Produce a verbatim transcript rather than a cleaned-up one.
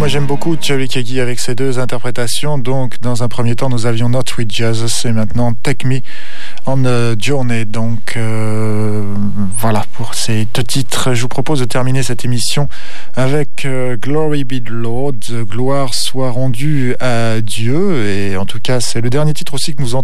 moi j'aime beaucoup Charlie Kagi avec ses deux interprétations. Donc dans un premier temps nous avions Not With Jesus et maintenant Take Me on a Journey. Donc euh, voilà pour ces deux titres. Je vous propose de terminer cette émission avec euh, Glory Be the Lord, gloire soit rendue à Dieu. Et en tout cas c'est le dernier titre aussi que nous entendons